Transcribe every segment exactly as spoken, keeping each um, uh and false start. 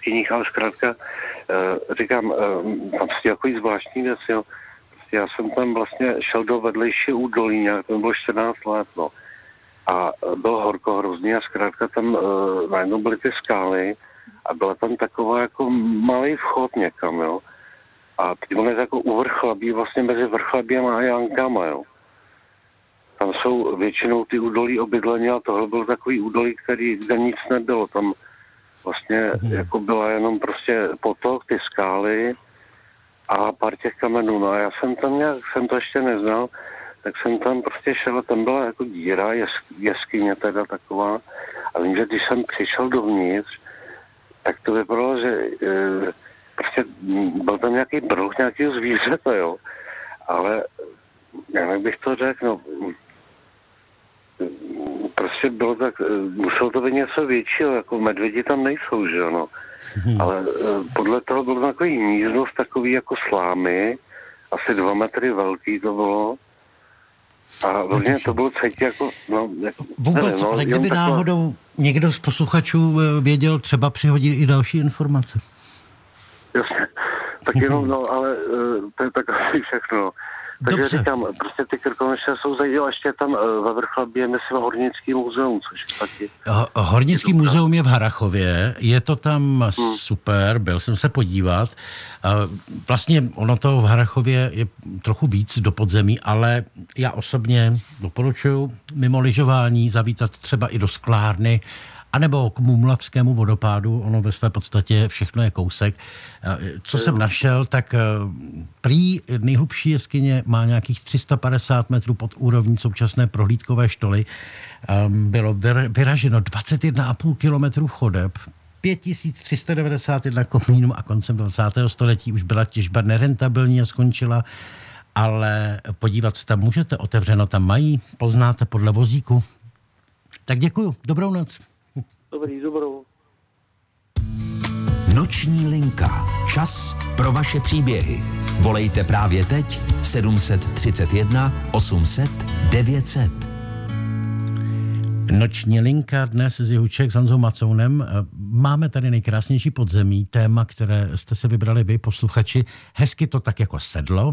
jeskyních, ale zkrátka uh, říkám, uh, tam prostě jako zvláštní věc, jo. Prostě já jsem tam vlastně šel do vedlejší údolí, nějak to bylo čtrnáct let, no. A bylo horko hrozně a zkrátka tam uh, najednou byly ty skály a byla tam taková jako malý vchod někam, jo. A teď on je jako u vrchlabí, vlastně mezi vrchlabíma a Jankama, jo. Tam jsou většinou ty údolí obydleně a tohle byl takový údolí, který, kde nic nebylo. Tam vlastně hmm. jako byla jenom prostě potok, ty skály a pár těch kamenů. No a já jsem tam nějak, jsem to ještě neznal, tak jsem tam prostě šel a tam byla jako díra, jes, jeskyně teda taková. A vím, že když jsem přišel dovnitř, tak to vypadalo, že e, prostě byl tam nějaký bruch nějakého zvířete, jo. Ale jak bych to řekl, no, prostě bylo tak, muselo to být něco většího, jako medvědi tam nejsou, že jo, no. Hmm. Ale podle toho bylo takový místnost, takový jako slámy, asi dva metry velký to bylo. A vlastně to bylo cítě jako, no, jako vůbec, nevím, no, ale kdyby taková... náhodou někdo z posluchačů věděl, třeba přihodí i další informace. Jasně, tak jenom, no, ale to je tak asi všechno. Takže dobře. Říkám, prostě ty Krkonoše jsou zajímavé, ještě tam ve Vrchlabě, myslím, Hornický muzeum, což je taky... Hornický muzeum je v Harrachově, je to tam hmm. super, byl jsem se podívat. Vlastně ono to v Harrachově je trochu víc do podzemí, ale já osobně doporučuji mimo lyžování zavítat třeba i do sklárny, anebo k Mumlavskému vodopádu, ono ve své podstatě všechno je kousek. Co jsem našel, tak prý nejhlubší jeskyně má nějakých tři sta padesát metrů pod úrovní současné prohlídkové štoly. Bylo vyraženo dvacet jedna a půl kilometru chodeb, pět tisíc tři sta devadesát jedna komínů a koncem dvacátého století už byla těžba nerentabilní a skončila, ale podívat se tam můžete, otevřeno tam mají, poznáte podle vozíku. Tak děkuju, dobrou noc. Dobrý, dobrou. Noční linka. Čas pro vaše příběhy. Volejte právě teď sedm tři jedna osm set devět set. Noční linka dnes z Jihuček s Honzou Macounem. Máme tady nejkrásnější podzemí, téma, které jste se vybrali vy, posluchači. Hezky to tak jako sedlo.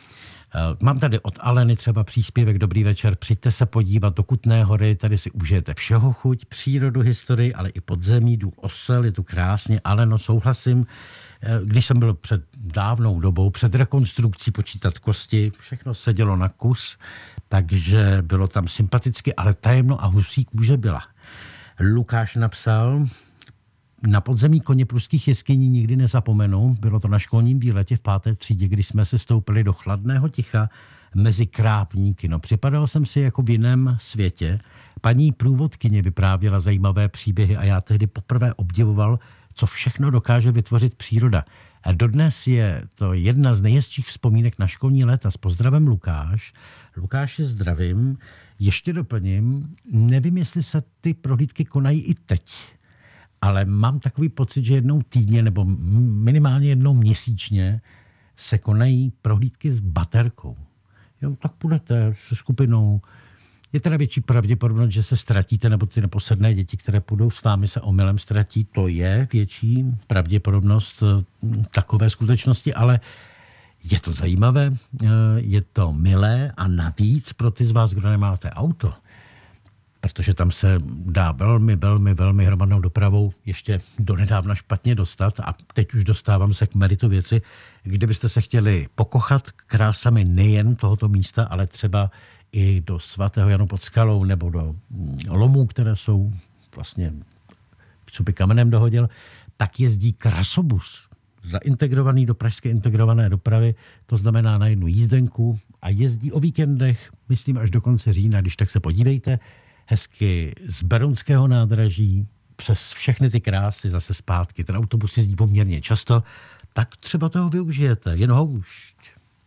Mám tady od Aleny třeba příspěvek Dobrý večer, přijďte se podívat do Kutné Hory, tady si užijete všeho chuť, přírodu, historii, ale i podzemí, důl Osel, je tu krásně. Aleno, souhlasím, když jsem byl před dávnou dobou, před rekonstrukcí počítat kosti, všechno sedělo na kus, takže bylo tam sympaticky, ale tajemno a husí kůže byla. Lukáš napsal: na podzemí koně pruských jeskyní nikdy nezapomenu. Bylo to na školním výletě v páté třídě, kdy jsme se stoupili do chladného ticha mezi krápníky. No, připadal jsem si jako v jiném světě. Paní průvodkyně vyprávěla zajímavé příběhy a já tehdy poprvé obdivoval, co všechno dokáže vytvořit příroda. A dodnes je to jedna z nejhezčích vzpomínek na školní léta. S pozdravem Lukáš. Lukáši, zdravím. Ještě doplním, nevím, jestli se ty prohlídky konají i teď, ale mám takový pocit, že jednou týdně nebo minimálně jednou měsíčně se konají prohlídky s baterkou. Jo, tak půjdete se skupinou. Je teda větší pravděpodobnost, že se ztratíte, nebo ty neposedné děti, které půjdou s vámi, se omylem ztratí. To je větší pravděpodobnost takové skutečnosti, ale je to zajímavé, je to milé a navíc pro ty z vás, kdo nemáte auto, protože tam se dá velmi, velmi, velmi hromadnou dopravou ještě donedávna špatně dostat a teď už dostávám se k meritu věci. Kdybyste se chtěli pokochat krásami nejen tohoto místa, ale třeba i do svatého Janu pod Skalou nebo do lomů, které jsou vlastně, co by kamenem dohodil, tak jezdí krasobus, zaintegrovaný do pražské integrované dopravy, to znamená na jednu jízdenku a jezdí o víkendech, myslím až do konce října, když tak se podívejte, hezky z Berounského nádraží přes všechny ty krásy zase zpátky. Ten autobus jezdí poměrně často, tak třeba toho využijete, jen houšť.